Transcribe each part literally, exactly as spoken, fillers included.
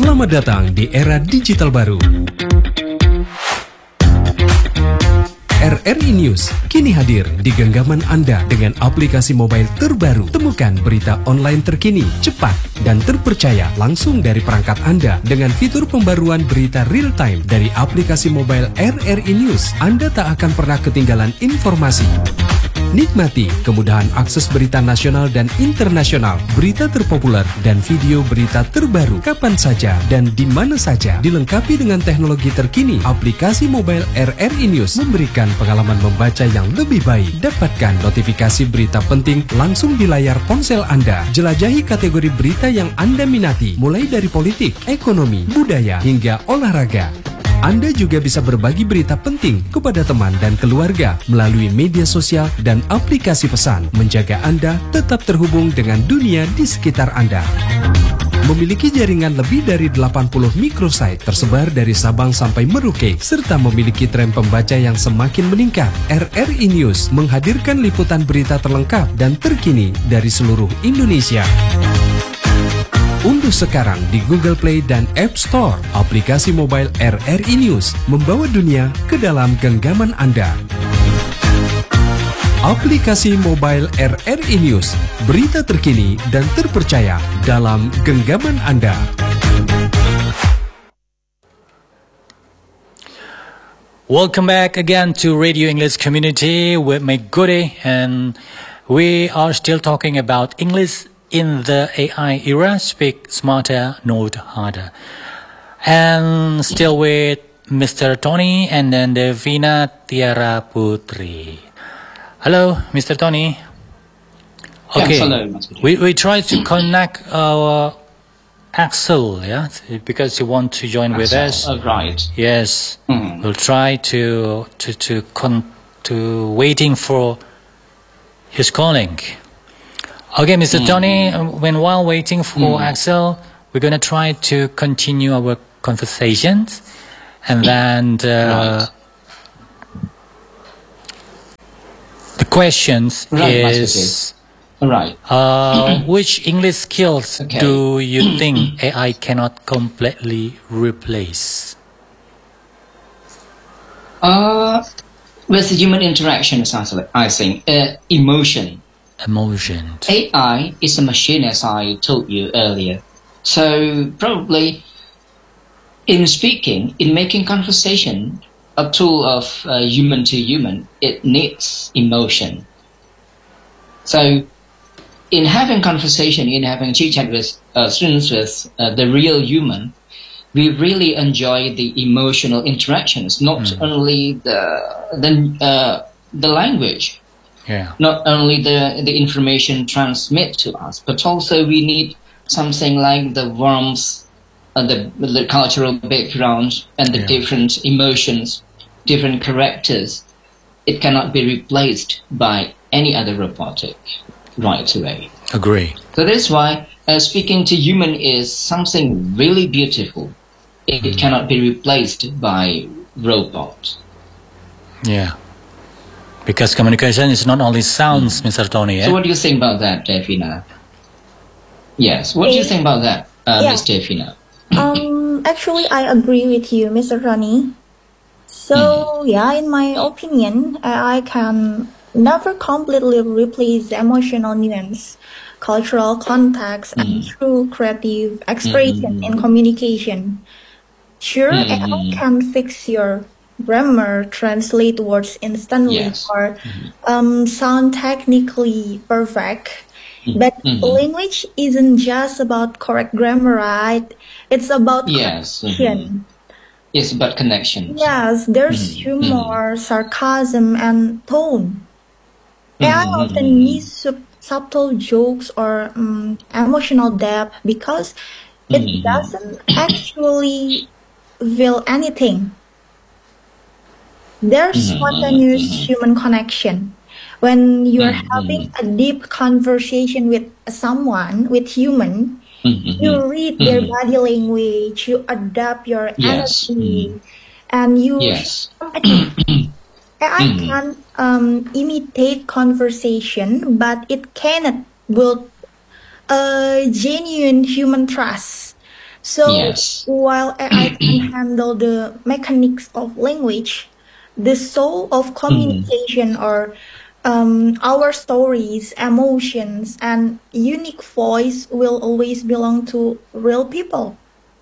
Selamat datang di era digital baru. R R I News kini hadir di genggaman Anda dengan aplikasi mobile terbaru. Temukan berita online terkini, cepat, dan terpercaya langsung dari perangkat Anda dengan fitur pembaruan berita real time dari aplikasi mobile R R I News. Anda tak akan pernah ketinggalan informasi. Nikmati kemudahan akses berita nasional dan internasional, berita terpopuler, dan video berita terbaru kapan saja dan di mana saja. Dilengkapi dengan teknologi terkini, aplikasi mobile R R I News memberikan pengalaman membaca yang lebih baik. Dapatkan notifikasi berita penting langsung di layar ponsel Anda. Jelajahi kategori berita yang Anda minati, mulai dari politik, ekonomi, budaya, hingga olahraga. Anda juga bisa berbagi berita penting kepada teman dan keluarga melalui media sosial dan aplikasi pesan, menjaga Anda tetap terhubung dengan dunia di sekitar Anda. Memiliki jaringan lebih dari delapan puluh microsite tersebar dari Sabang sampai Merauke, serta memiliki tren pembaca yang semakin meningkat. R R I News menghadirkan liputan berita terlengkap dan terkini dari seluruh Indonesia. Unduh sekarang di Google Play dan App Store aplikasi mobile R R I News, membawa dunia ke dalam genggaman Anda. Aplikasi mobile R R I News, berita terkini dan terpercaya dalam genggaman Anda. Welcome back again to Radio English Community with me Gode, and we are still talking about English in the A I era. Speak smarter, not harder. And still with Mister Tony and then Devina Tiara Putri. Hello, Mister Tony. Okay, yes, hello, Mister we we try to connect our Axel, yeah, because he want to join Axel. with us. Oh, right. Yes, mm. we'll try to to to con to waiting for his calling. Okay, Mister Mm. Tony, when while waiting for mm. Axel, we're going to try to continue our conversations. And then uh, right. the questions right, is, right. uh, which English skills okay. do you think A I cannot completely replace? Uh, with human interaction, I think, uh, emotion. Emotion. A I is a machine, as I told you earlier. So probably in speaking, in making conversation, a tool of uh, human to human, it needs emotion. So in having conversation, in having chit-chat with uh, students, with uh, the real human, we really enjoy the emotional interactions, not mm. only the, the, uh, the language. Yeah. Not only the, the information transmit to us, but also we need something like the warmth, uh, the, the cultural background, and the yeah. different emotions, different characters. It cannot be replaced by any other robotic right away. Agree. So that's why uh, speaking to human is something really beautiful. It, mm. it cannot be replaced by robot. Yeah. Because communication is not only sounds, mm. Mister Tony. Eh? So what do you think about that, Devina? Yes, what do you think about that, uh, yeah. Miss Devina? um, actually, I agree with you, Mister Tony. So, mm. yeah, in my opinion, A I can never completely replace the emotional nuance, cultural context, mm. and true creative expression mm. in communication. Sure, mm. A I can fix your grammar, translate words instantly, yes. or um, sound technically perfect. Mm-hmm. But mm-hmm. language isn't just about correct grammar, right? It's about yes. connection. Mm-hmm. It's about connection. Yes, there's mm-hmm. humor, sarcasm, and tone. Mm-hmm. A I often needs sub- subtle jokes or um, emotional depth because it mm-hmm. doesn't actually feel anything. There's mm-hmm. spontaneous mm-hmm. human connection. When you're mm-hmm. having a deep conversation with someone, with human, mm-hmm. you read mm-hmm. their body language, you adapt your yes. energy, mm-hmm. and you... Yes. I mm-hmm. can um, imitate conversation, but it cannot build a genuine human trust. So Yes. while A I can handle the mechanics of language, the soul of communication or um, our stories, emotions, and unique voice will always belong to real people.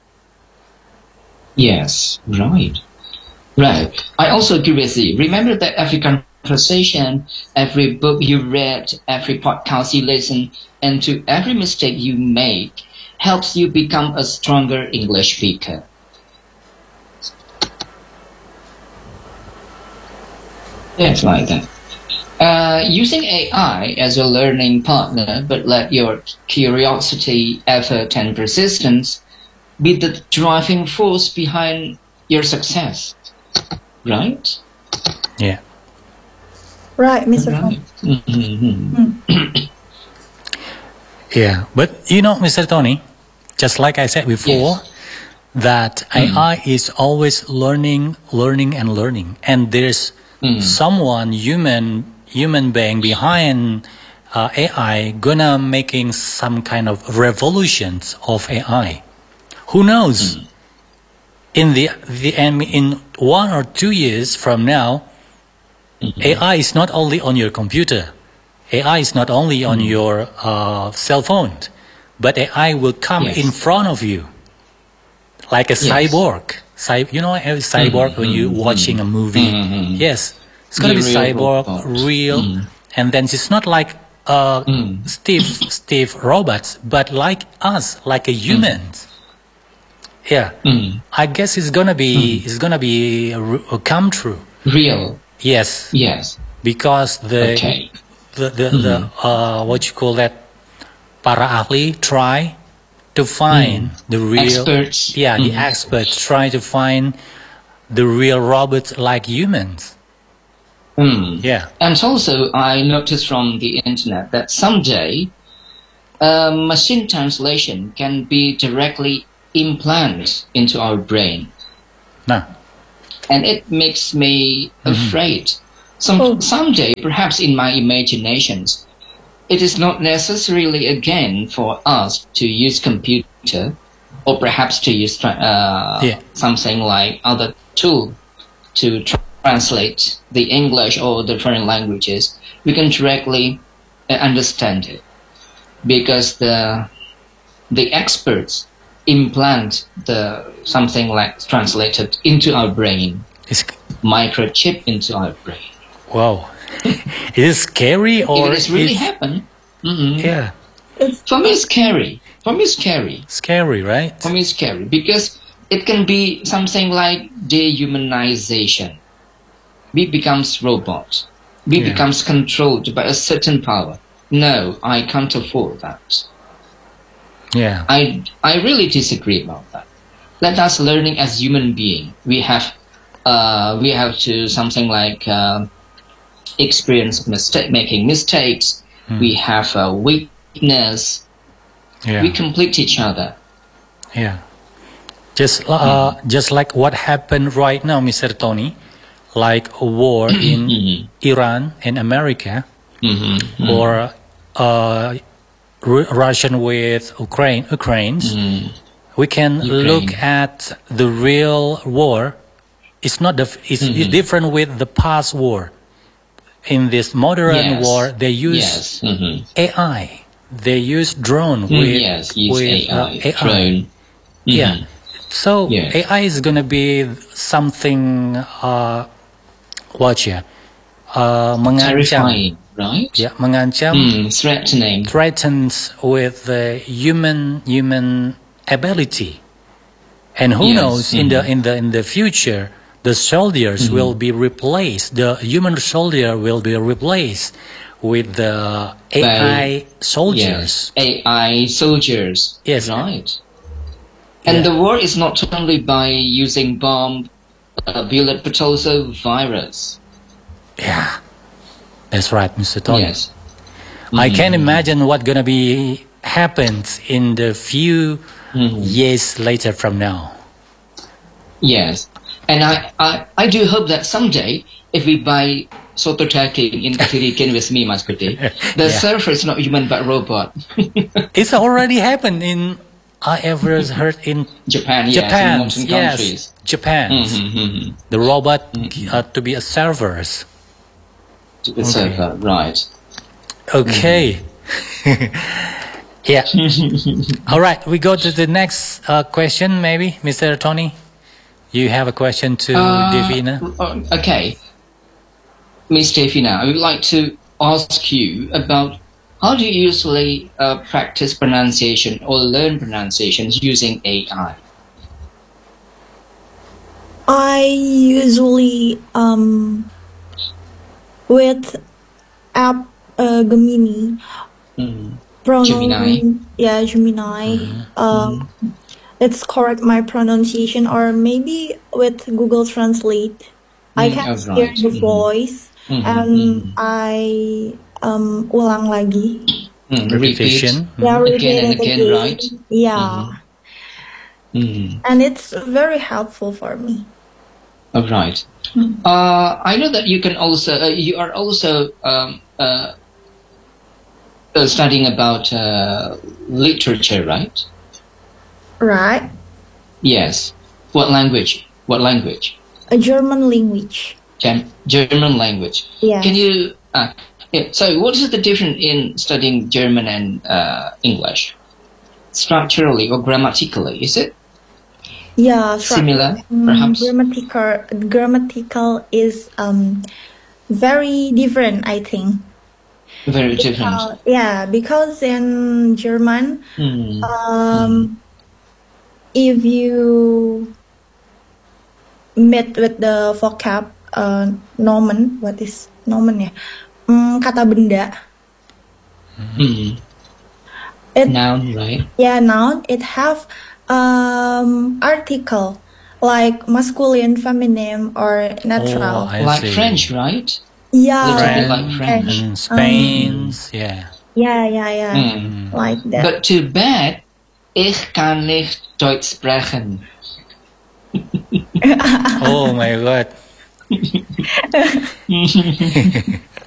Yes, right. Right. I also agree with you. Remember that every conversation, every book you read, every podcast you listen, and to every mistake you make helps you become a stronger English speaker. That's like that. Uh, using A I as a learning partner, but let your curiosity, effort, and persistence be the driving force behind your success. Right? Yeah. Right, Mister Right. Tony. Mm-hmm. Yeah. But you know, Mister Tony, just like I said before, Yes. that A I is always learning, learning, and learning, and there's Mm. someone human human being behind uh, A I gonna making some kind of revolutions of A I. Who knows? In the the end, in one or two years from now, A I is not only on your computer. A I is not only on your uh, cell phone, but A I will come Yes. in front of you, like a Yes. cyborg. Cy- you know, a cyborg when you're watching a movie. Mhm. Yes, it's gonna The be real cyborg, robot. real, and then it's not like uh, Steve Steve robots, but like us, like a humans. Yeah, I guess it's gonna be it's gonna be a, r- a come true. Real. Yes, Yes. because the Okay. the the, the uh, what you call that, para ahli try to find the real Experts. yeah the experts try to find the real robots like humans. Mm. Yeah, And also, I noticed from the internet that someday uh, machine translation can be directly implanted into our brain. nah, And it makes me afraid. Some, Oh. Someday, perhaps in my imaginations, it is not necessarily again for us to use computer or perhaps to use tra- uh, Yeah. something like other tool to tra- translate the English or the foreign languages. We can directly uh, understand it because the the experts implant the something like translated into our brain, it's microchip into our brain. wow. Is it scary or if it is really it's- happen, mhm, yeah, It's for me it's scary. For me it's scary. scary, right? For me it's scary because it can be something like dehumanization. We becomes robot. We Yeah. becomes controlled by a certain power. No, I can't afford that. Yeah, I I really disagree about that. Let us learning as human being. We have uh, we have to something like uh, experience mistake making mistakes. We have a weakness. yeah, We complete each other. yeah. Just uh, just like what happened right now, Mister Tony, like a war in Iran and America, Mm-hmm. or uh, Ru- Russian with Ukraine, Ukraine's. We can Ukraine. look at the real war. It's not the. It's, it's different with the past war. In this modern Yes. war, they use Yes. Mm-hmm. A I. They use drone Mm, with yes. Use with A I. uh, A I. Drone. Yeah. So Yes. A I is gonna be something. Uh, what ya? Uh, mengancam. Terrifying, right? Yeah, mengancam. Mm, threatening. Threatens with the human human ability, and who Yes, knows in the in the in the future the soldiers will be replaced. The human soldier will be replaced with the A I soldiers. Yes. A I soldiers. Yes. Right. And Yeah. the war is not only by using bomb, uh, bullet, but also virus. Yeah, that's right, Mister Tony. Yes. I can imagine what gonna be happens in the few years later from now. Yes. And I, I, I do hope that someday, if we buy soto daging in Katirikan with me, Mas Kuti, the Yeah. server is not human but robot. It's already happened in I ever heard in Japan, yes, Japan, in Western yes, countries. Japan, Mm-hmm, mm-hmm. the robot uh, to be a servers. To the server, right. Okay. Yeah. All right, we go to the next uh, question, maybe, Mister Tony. You have a question to Uh, Devina? uh, okay. Miss Devina, I would like to ask you about how do you usually uh, practice pronunciation or learn pronunciations using A I? I usually um with app uh, Gemini Mm. pronoun Gemini. yeah Gemini um it's correct my pronunciation, or maybe with Google Translate I Mm, can oh, hear right. the Mhm. voice Mhm, and mhm. I um ulang lagi Mm, Repetition. repeat. yeah Mhm. repeat Again and it again, again. right? Yeah, Mm. and it's very helpful for me. Oh, right. Uh, I know that you can also uh, you are also um, uh, uh, studying about uh, literature, right? Right, Yes. What language? What language? a German language. Gem- German language. Yes. Can you? Uh, yeah. So, what is the difference in studying German and uh, English? Structurally or grammatically, is it Yeah, similar? Mm, Perhaps. grammatical grammatical is um very different, I think. Very different. Uh, yeah, because in German, Hmm. um, if you meet with the vocab uh, nomen, what is nomen ya? Mm, kata benda. Hmm. It Noun, right? yeah noun. It have um article like masculine, feminine, or Oh, neutral. I Like see. French, right? Yeah, Little bit French like French. and Spain's, yeah. yeah, yeah, yeah, Hmm. like that. But too bad, ich kann nicht Deutsch sprechen. Oh my God.